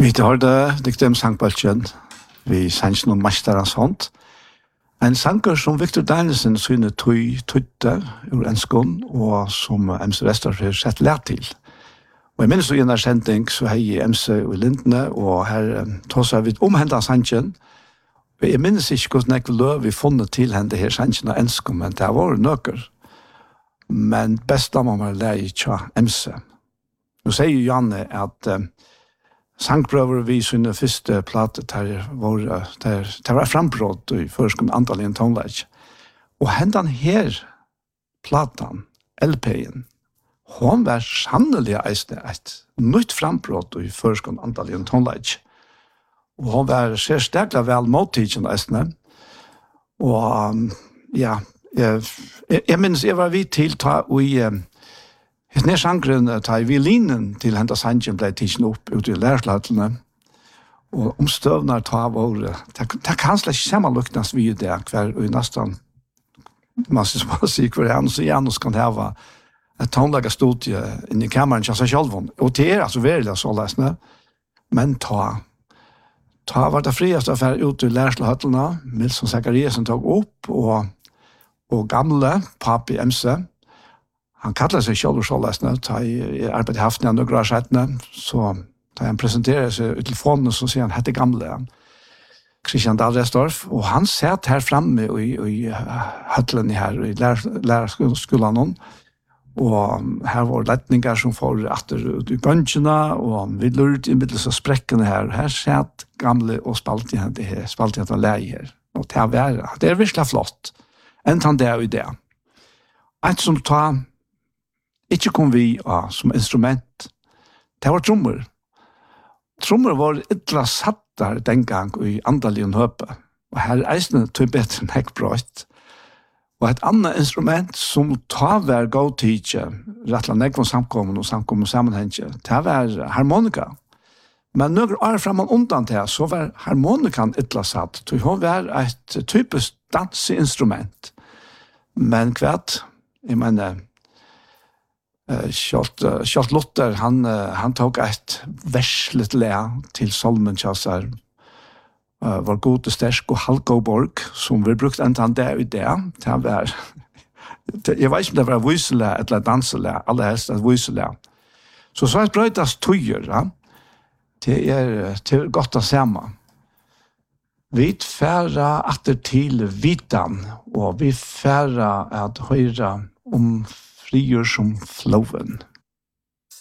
Vi tar det diktem sangbaltjen vi sanns noen masterans hånd. En sanger som Victor Danielsen syne tøyte ur enskån, og som MC Restor har sett lært til. Og jeg minnes jo i en sending så har jeg MC i Lindene, og her tås vi omhendet sangen. Jeg minnes ikke hvordan jeg løv vi funnet til henne her sangen av enskån, men det var nøkker. Men best da må man lære ikke MC. Nå sier jo Janne at sangprøver vi sine første plate der var frambrått i førskom antall i en tonelage. Og hendan her platan, LP-en, hon var sannelig eisne et nytt frambrått i førskom antall i en tonelage. Og hon var sérstaklega vel mottidgen eisne. Og ja, jeg minns jeg var vidt til ta i Hesne sangren ta i violinen til henda sangen ble tidsen opp ut i lærerslatene. Og omstøvnar ta våre, det kan slett ikke sammenluknes vi det, hver og nesten, man skal si hver han, så Janus kan hava et tonlaga studie inn i kammeren til seg selv. Og det altså veldig så lesne, men ta var det frieste affær ut i lærerslatene, Milson Zachariasen tok opp, og gamle papi MC, han kallar seg selv så lesne, ta i arbeid i Haften, og grad settene, så da han presenterer seg i telefonen, så sier han, hette gamle, Christian Dahlrestorff, og han satt her framme i høtlen her, i lærerskolen, og her var lettninger som får etter ut i bønskene, og vi lurte i middels av sprekkene her satt gamle og spalte igjen til leie her, og det er virkelig flott, enn det er jo det. Et som tar ikke kom vi som instrument. Det var trommer. Trommer var ytla sattar den gang i andalien høpe. Og her eisne tog bedre enn hekkbrøyt. Og et annet instrument som tar var gåtidje, rettla nekvån samkommen og sammenhengje, det var harmonika. Men nøkker år framan undan til, så var harmonikan ytla satt. Hun var et typisk danseinstrument. Men kvart, jeg mener, Kjalt Luther, han tok et verslet le til Solmen Kjassar, var god og sterk og Halkoborg, som vi brukte enda det i det. Jeg vet ikke om det var vysele eller dansele, aller helst et vysele. Så et brøytas tøyer, det er godt å se meg. Vi færa atter til vitan, og vi færa at høyra om frigjør som floven.